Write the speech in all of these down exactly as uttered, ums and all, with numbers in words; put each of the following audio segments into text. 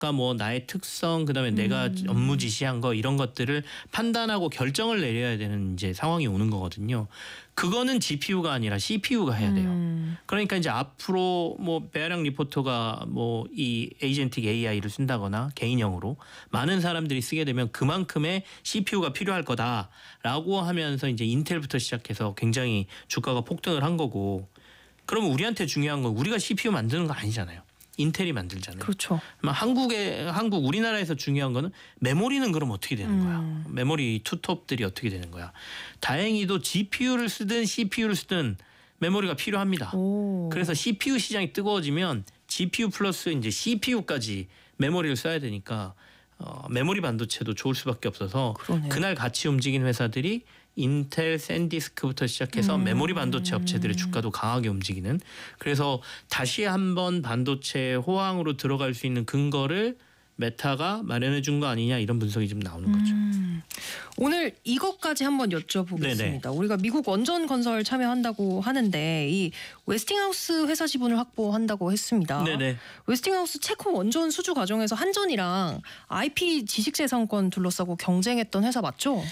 뭐 나의 특성, 그다음에 내가 음. 업무 지시한 거 이런 것들을 판단하고 결정을 내려야 되는 이제 상황이 오는 거거든요. 그거는 지피유가 아니라 씨피유가 해야 돼요. 음. 그러니까 이제 앞으로 뭐 배아량 리포터가 뭐 이 에이전틱 에이아이를 쓴다거나 개인형으로 많은 사람들이 쓰게 되면 그만큼의 씨피유가 필요할 거다라고 하면서 이제 인텔부터 시작해서 굉장히 주가가 폭등을 한 거고, 그러면 우리한테 중요한 건 우리가 씨피유 만드는 거 아니잖아요. 인텔이 만들잖아요. 그렇죠. 한국에 한국 우리나라에서 중요한 거는 메모리는 그럼 어떻게 되는 거야? 음. 메모리 투톱들이 어떻게 되는 거야? 다행히도 지피유를 쓰든 씨피유를 쓰든 메모리가 필요합니다. 오. 그래서 씨피유 시장이 뜨거워지면 지피유 플러스 이제 씨피유까지 메모리를 써야 되니까 어, 메모리 반도체도 좋을 수밖에 없어서 그러네요. 그날 같이 움직인 회사들이 인텔, 샌디스크부터 시작해서 음. 메모리 반도체 업체들의 주가도 강하게 움직이는, 그래서 다시 한번 반도체 호황으로 들어갈 수 있는 근거를 메타가 마련해 준 거 아니냐, 이런 분석이 좀 나오는 거죠. 음. 오늘 이것까지 한번 여쭤보겠습니다. 네네. 우리가 미국 원전 건설 참여한다고 하는데 이 웨스팅하우스 회사 지분을 확보한다고 했습니다. 네네. 웨스팅하우스 체코 원전 수주 과정에서 한전이랑 아이피 지식재산권 둘러싸고 경쟁했던 회사 맞죠?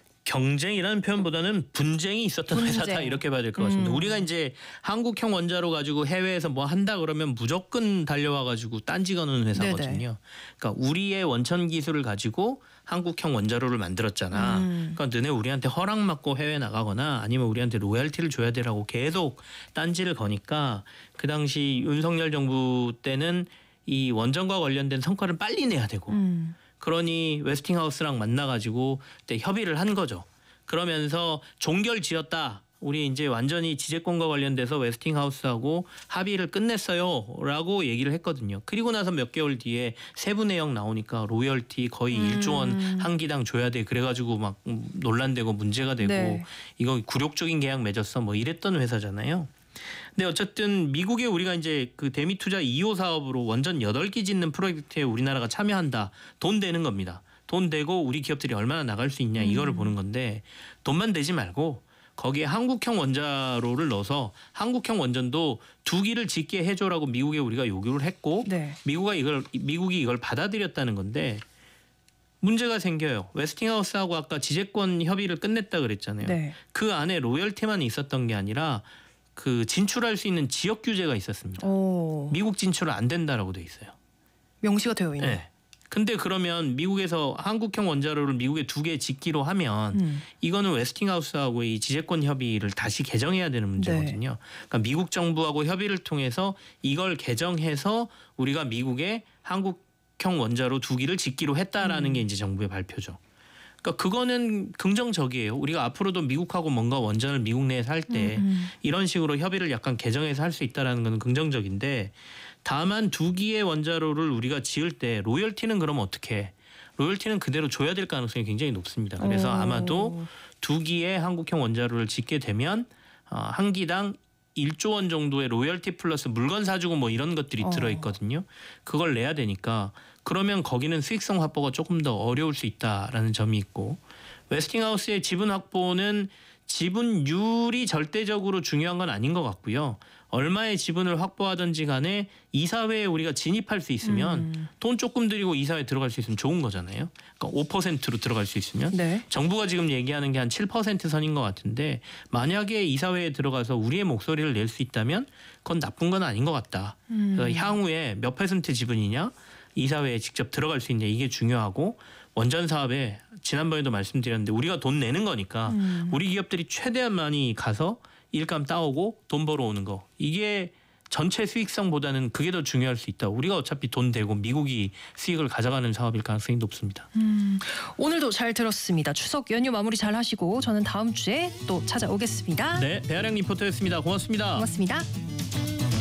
경쟁이라는 표현보다는 분쟁이 있었던 분쟁. 회사다, 이렇게 봐야 될 것 같습니다. 음. 우리가 이제 한국형 원자로 가지고 해외에서 뭐 한다 그러면 무조건 달려와 가지고 딴지 거는 회사거든요. 네네. 그러니까 우리의 원천 기술을 가지고 한국형 원자로를 만들었잖아. 음. 그러니까 너네 우리한테 허락 받고 해외 나가거나 아니면 우리한테 로얄티를 줘야 되라고 계속 딴지를 거니까, 그 당시 윤석열 정부 때는 이 원전과 관련된 성과를 빨리 내야 되고 음. 그러니 웨스팅하우스랑 만나가지고 그때 협의를 한 거죠. 그러면서 종결 지었다. 우리 이제 완전히 지재권과 관련돼서 웨스팅하우스하고 합의를 끝냈어요라고 얘기를 했거든요. 그리고 나서 몇 개월 뒤에 세부 내용 나오니까 로열티 거의 음. 일조 원 한 기당 줘야 돼. 그래가지고 막 논란되고 문제가 되고 네. 이거 굴욕적인 계약 맺었어. 뭐 이랬던 회사잖아요. 근데 어쨌든 미국에 우리가 이제 그 대미 투자 이 호 사업으로 원전 여덟 기 짓는 프로젝트에 우리나라가 참여한다. 돈 되는 겁니다. 돈 되고 우리 기업들이 얼마나 나갈 수 있냐, 이거를 음. 보는 건데, 돈만 되지 말고 거기에 한국형 원자로를 넣어서 한국형 원전도 두 기를 짓게 해줘라고 미국에 우리가 요구를 했고, 네. 미국이 이걸 미국이 이걸 받아들였다는 건데, 문제가 생겨요. 웨스팅하우스하고 아까 지재권 협의를 끝냈다 그랬잖아요. 네. 그 안에 로열티만 있었던 게 아니라 그 진출할 수 있는 지역 규제가 있었습니다. 오. 미국 진출은 안 된다라고 돼 있어요. 명시가 되어 있네. 네. 근데 그러면 미국에서 한국형 원자로를 미국에 두 개 짓기로 하면 음. 이거는 웨스팅하우스하고 이 지재권 협의를 다시 개정해야 되는 문제거든요. 네. 그러니까 미국 정부하고 협의를 통해서 이걸 개정해서 우리가 미국에 한국형 원자로 두 기를 짓기로 했다라는 음. 게 이제 정부의 발표죠. 그러니까 그거는 긍정적이에요. 우리가 앞으로도 미국하고 뭔가 원전을 미국 내에서 할 때 음, 음. 이런 식으로 협의를 약간 개정해서 할 수 있다라는 건 긍정적인데, 다만 두 기의 원자로를 우리가 지을 때 로열티는 그럼 어떻게 해? 로열티는 그대로 줘야 될 가능성이 굉장히 높습니다. 그래서 오. 아마도 두 기의 한국형 원자로를 짓게 되면 한 기당 일조 원 정도의 로열티 플러스 물건 사주고 뭐 이런 것들이 어. 들어있거든요. 그걸 내야 되니까 그러면 거기는 수익성 확보가 조금 더 어려울 수 있다라는 점이 있고, 웨스팅하우스의 지분 확보는 지분율이 절대적으로 중요한 건 아닌 것 같고요. 얼마의 지분을 확보하든지 간에 이사회에 우리가 진입할 수 있으면 음. 돈 조금 들이고 이사회에 들어갈 수 있으면 좋은 거잖아요. 그러니까 오 퍼센트로 들어갈 수 있으면. 네. 정부가 지금 얘기하는 게 한 칠 퍼센트 선인 것 같은데, 만약에 이사회에 들어가서 우리의 목소리를 낼 수 있다면 그건 나쁜 건 아닌 것 같다. 음. 그래서 향후에 몇 퍼센트 지분이냐, 이사회에 직접 들어갈 수 있냐, 이게 중요하고, 원전 사업에 지난번에도 말씀드렸는데 우리가 돈 내는 거니까 음. 우리 기업들이 최대한 많이 가서 일감 따오고 돈 벌어오는 거, 이게 전체 수익성보다는 그게 더 중요할 수 있다. 우리가 어차피 돈 대고 미국이 수익을 가져가는 사업일 가능성이 높습니다. 음. 오늘도 잘 들었습니다. 추석 연휴 마무리 잘 하시고 저는 다음 주에 또 찾아오겠습니다. 네, 배아량 리포터였습니다. 고맙습니다. 고맙습니다.